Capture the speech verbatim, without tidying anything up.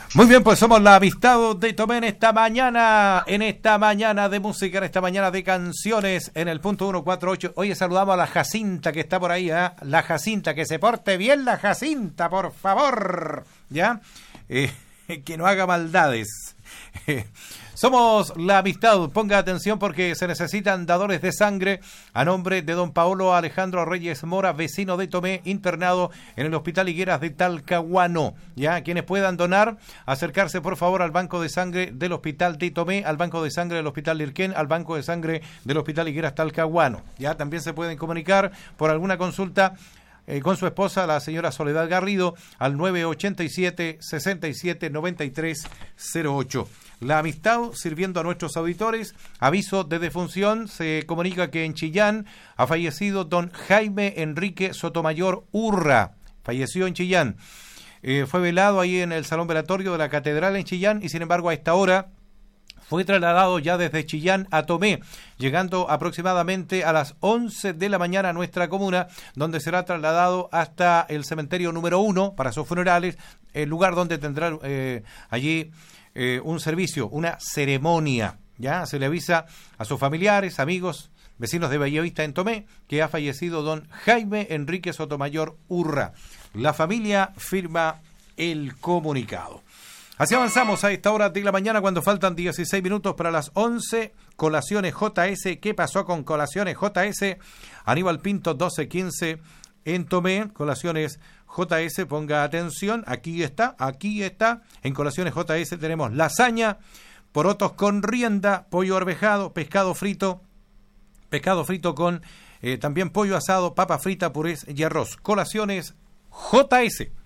Muy bien, pues somos la amistad de Tomé en esta mañana, en esta mañana de música, en esta mañana de canciones, en el punto ciento cuarenta y ocho. Oye, saludamos a la Jacinta que está por ahí, ¿eh? La Jacinta, que se porte bien la Jacinta, por favor, ¿ya? Eh, que no haga maldades. Somos la amistad, ponga atención porque se necesitan dadores de sangre a nombre de don Paolo Alejandro Reyes Mora, vecino de Tomé, internado en el Hospital Higueras de Talcahuano. Ya, quienes puedan donar, acercarse por favor al banco de sangre del Hospital de Tomé, al banco de sangre del Hospital Lirquén, al banco de sangre del Hospital Higueras Talcahuano. Ya, también se pueden comunicar por alguna consulta Eh, con su esposa, la señora Soledad Garrido, al nueve ochenta y siete, sesenta y siete, noventa y tres cero ocho. La amistad sirviendo a nuestros auditores. Aviso de defunción, se comunica que en Chillán ha fallecido don Jaime Enrique Sotomayor Urra, falleció en Chillán. Eh, fue velado ahí en el salón velatorio de la catedral en Chillán y sin embargo a esta hora fue trasladado ya desde Chillán a Tomé, llegando aproximadamente a las once de la mañana a nuestra comuna, donde será trasladado hasta el cementerio número uno para sus funerales, el lugar donde tendrá eh, allí eh, un servicio, una ceremonia. Ya se le avisa a sus familiares, amigos, vecinos de Bellavista en Tomé, que ha fallecido don Jaime Enrique Sotomayor Urra. La familia firma el comunicado. Así avanzamos a esta hora de la mañana cuando faltan dieciséis minutos para las once. Colaciones J S. ¿Qué pasó con Colaciones J S? Aníbal Pinto doce quince en Tomé. Colaciones J S, ponga atención. Aquí está, aquí está. En Colaciones J S tenemos lasaña, porotos con rienda, pollo arvejado, pescado frito, pescado frito con eh, también pollo asado, papa frita, purés y arroz. Colaciones J S.